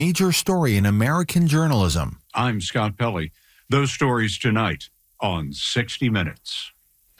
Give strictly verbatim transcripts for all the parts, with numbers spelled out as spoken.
Major story in American journalism. I'm Scott Pelley. Those stories tonight on sixty minutes.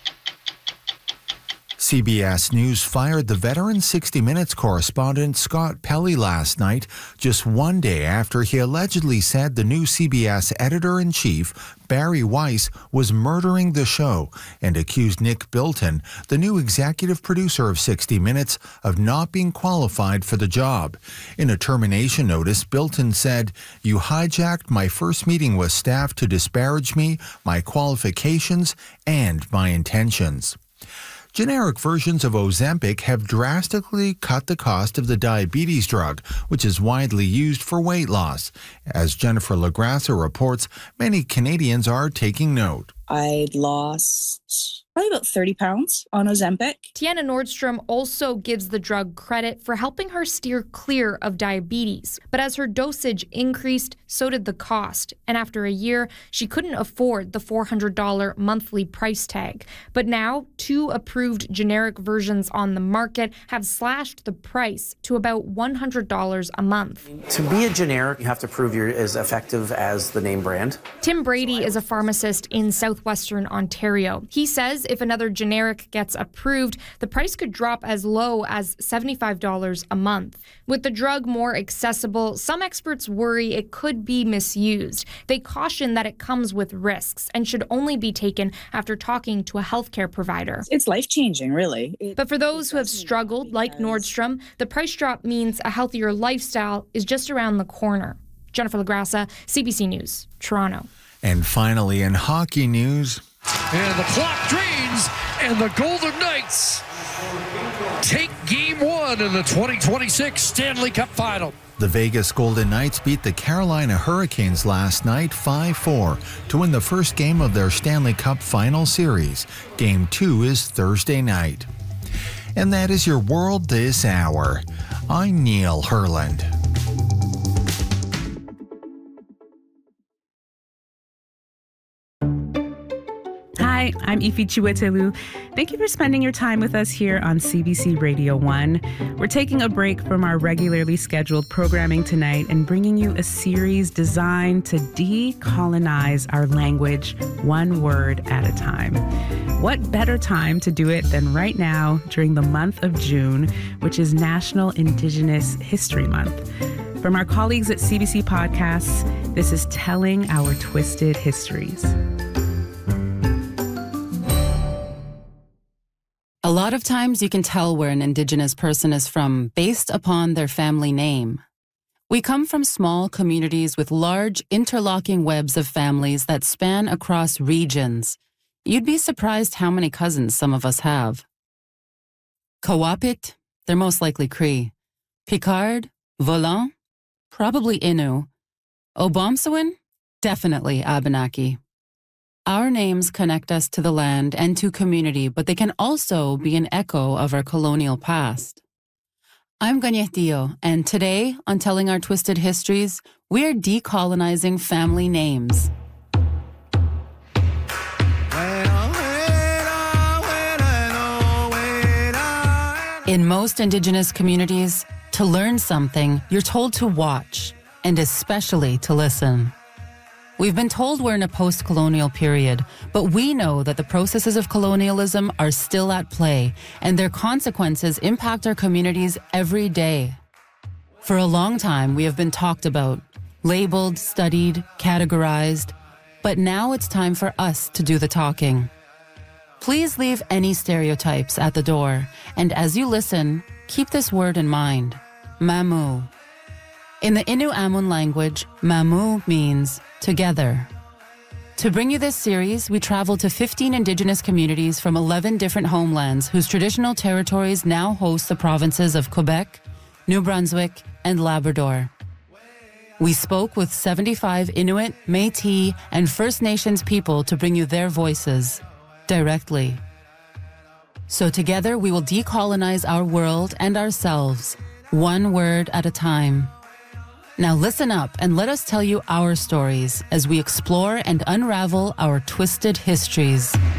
C B S News fired the veteran sixty minutes correspondent Scott Pelley last night, just one day after he allegedly said the new C B S editor-in-chief, Barry Weiss, was murdering the show, and accused Nick Bilton, the new executive producer of sixty minutes, of not being qualified for the job. In a termination notice, Bilton said, "You hijacked my first meeting with staff to disparage me, my qualifications, and my intentions." Generic versions of Ozempic have drastically cut the cost of the diabetes drug, which is widely used for weight loss. As Jennifer LaGrassa reports, many Canadians are taking note. I lost probably about thirty pounds on Ozempic. Tiana Nordstrom also gives the drug credit for helping her steer clear of diabetes. But as her dosage increased, so did the cost. And after a year, she couldn't afford the four hundred dollars monthly price tag. But now, two approved generic versions on the market have slashed the price to about one hundred dollars a month. To be a generic, you have to prove you're as effective as the name brand. Tim Brady is a pharmacist in southwestern Ontario. He says if another generic gets approved, the price could drop as low as seventy-five dollars a month. With the drug more accessible, some experts worry it could be misused. They caution that it comes with risks and should only be taken after talking to a healthcare provider. It's life-changing, really. It, but for those who have struggled, like Nordstrom, the price drop means a healthier lifestyle is just around the corner. Jennifer LaGrassa, C B C News, Toronto. And finally, in hockey news. And the clock drains, and the Golden Knights take game one in the twenty twenty-six Stanley Cup Final. The Vegas Golden Knights beat the Carolina Hurricanes last night five four to win the first game of their Stanley Cup Final Series. Game two is Thursday night. And that is your World This Hour. I'm Neil Herland. Hi, I'm Ifi Chiwetelu. Thank you for spending your time with us here on C B C Radio one. We're taking a break from our regularly scheduled programming tonight and bringing you a series designed to decolonize our language one word at a time. What better time to do it than right now during the month of June, which is National Indigenous History Month. From our colleagues at C B C Podcasts, this is Telling Our Twisted Histories. A lot of times you can tell where an Indigenous person is from based upon their family name. We come from small communities with large interlocking webs of families that span across regions. You'd be surprised how many cousins some of us have. Kawapit, they're most likely Cree. Picard, Volant, probably Innu. Obomsawin, definitely Abenaki. Our names connect us to the land and to community, but they can also be an echo of our colonial past. I'm Ganyetio, and today on Telling Our Twisted Histories, we're decolonizing family names. In most Indigenous communities, to learn something, you're told to watch, and especially to listen. We've been told we're in a post-colonial period, but we know that the processes of colonialism are still at play, and their consequences impact our communities every day. For a long time, we have been talked about, labeled, studied, categorized, but now it's time for us to do the talking. Please leave any stereotypes at the door, and as you listen, keep this word in mind, Mamu. In the Innu Amun language, Mamu means together. To bring you this series, we traveled to fifteen Indigenous communities from eleven different homelands whose traditional territories now host the provinces of Quebec, New Brunswick, and Labrador. We spoke with seventy-five Inuit, Métis, and First Nations people to bring you their voices directly. So together we will decolonize our world and ourselves, one word at a time. Now listen up and let us tell you our stories as we explore and unravel our twisted histories.